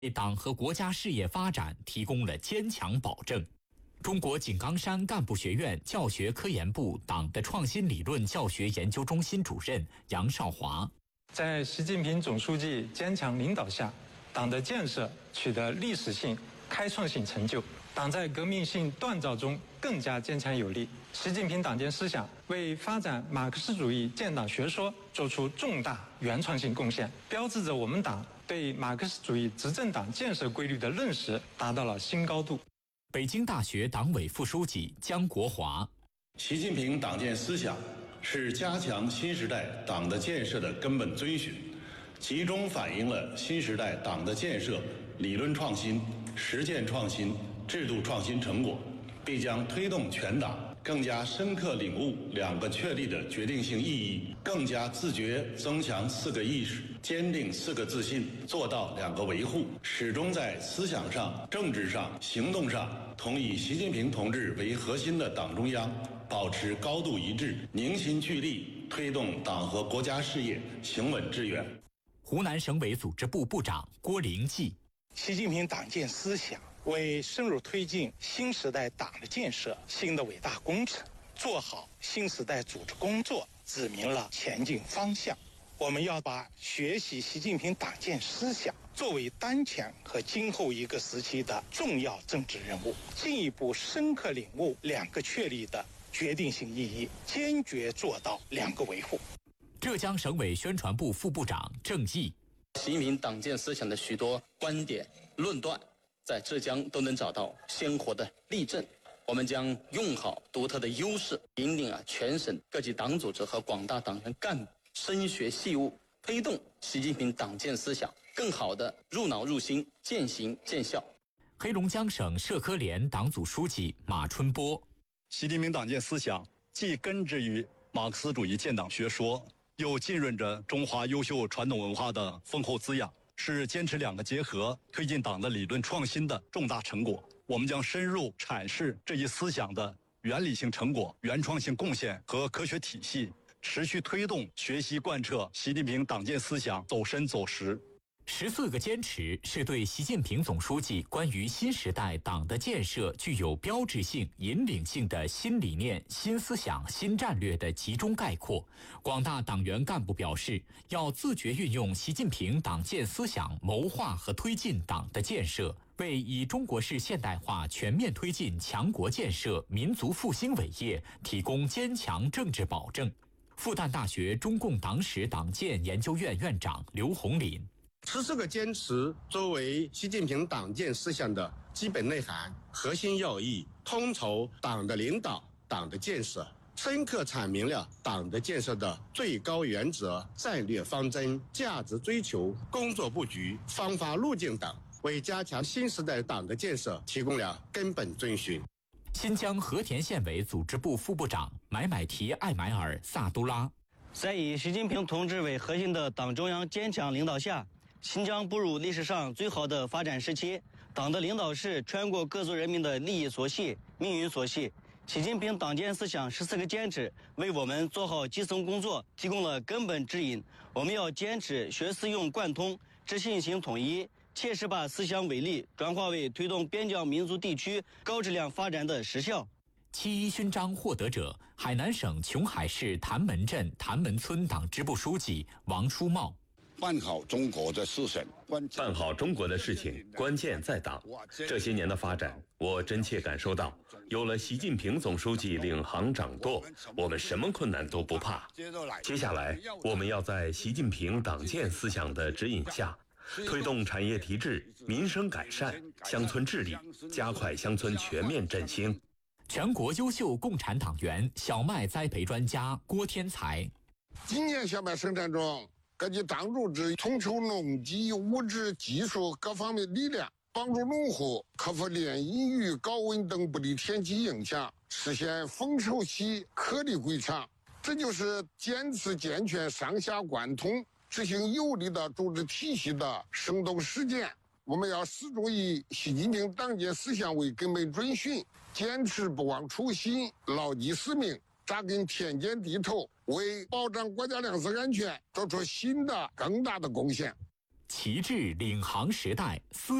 为党和国家事业发展提供了坚强保证。中国井冈山干部学院教学科研部党的创新理论教学研究中心主任杨少华， 在习近平总书记坚强领导下，党的建设取得历史性、开创性成就，党在革命性锻造中更加坚强有力。习近平党建思想为发展马克思主义建党学说做出重大原创性贡献，标志着我们党对马克思主义执政党建设规律的认识达到了新高度。 北京大学党委副书记姜国华， 习近平党建思想是加强新时代党的建设的根本遵循，集中反映了新时代党的建设理论创新、实践创新、制度创新成果，必将推动全党更加深刻领悟2个确立的决定性意义，更加自觉增强4个意识，坚定4个自信，做到2个维护，始终在思想上、政治上、行动上同以习近平同志为核心的党中央保持高度一致，凝心聚力，推动党和国家事业行稳致远。 湖南省委组织部部长郭灵济， 习近平党建思想为深入推进新时代党的建设新的伟大工程，做好新时代组织工作指明了前进方向。我们要把学习习近平党建思想作为当前和今后一个时期的重要政治任务，进一步深刻领悟2个确立的决定性意义，坚决做到2个维护。 浙江省委宣传部副部长郑毅， 习近平党建思想的许多观点论断在浙江都能找到鲜活的例证，我们将用好独特的优势，引领全省各级党组织和广大党员干部深学细悟，推动习近平党建思想更好地入脑入心，践行见效。 黑龙江省社科联党组书记马春波， 习近平党建思想既根植于马克思主义建党学说，又浸润着中华优秀传统文化的丰厚滋养，是坚持2个结合，推进党的理论创新的重大成果。我们将深入阐释这一思想的原理性成果、原创性贡献和科学体系，持续推动学习贯彻习近平党建思想走深走实。 14个坚持是对习近平总书记关于新时代党的建设具有标志性、引领性的新理念、新思想、新战略的集中概括。广大党员干部表示，要自觉运用习近平党建思想，谋划和推进党的建设，为以中国式现代化全面推进强国建设、民族复兴伟业提供坚强政治保证。复旦大学中共党史党建研究院院长刘洪林 ，14个坚持作为习近平党建思想的基本内涵、核心要义，统筹党的领导、党的建设，深刻阐明了党的建设的最高原则、战略方针、价值追求、工作布局、方法路径等，为加强新时代党的建设提供了根本遵循。 新疆和田县委组织部副部长买买提艾买尔萨都拉， 在以习近平同志为核心的党中央坚强领导下，新疆步入历史上最好的发展时期。党的领导是全国各族人民的利益所系、命运所系。习近平党建思想14个坚持为我们做好基层工作提供了根本指引。我们要坚持学思用贯通、知信行统一，切实把思想伟力转化为推动边疆民族地区高质量发展的实效。 7.1勋章获得者，海南省琼海市谭门镇谭门村党支部书记王书茂。 办好中国的事情， 办好中国的事情，关键在党。这些年的发展，我真切感受到，有了习近平总书记领航掌舵，我们什么困难都不怕。接下来，我们要在习近平党建思想的指引下，推动产业提质、民生改善、乡村治理，加快乡村全面振兴。 全国优秀共产党员、小麦栽培专家郭天才， 今年小麦生产中，各级党组织统筹农机、物质、技术各方面力量，帮助农户克服连阴雨、高温等不利天气影响，实现丰收期颗粒归场。这就是坚持健全上下贯通、执行有力的组织体系的生动实践。我们要始终以习近平党建思想为根本遵循，坚持不忘初心，牢记使命，扎根田间地头，为保障国家粮食安全做出新的更大的贡献。 旗帜领航时代。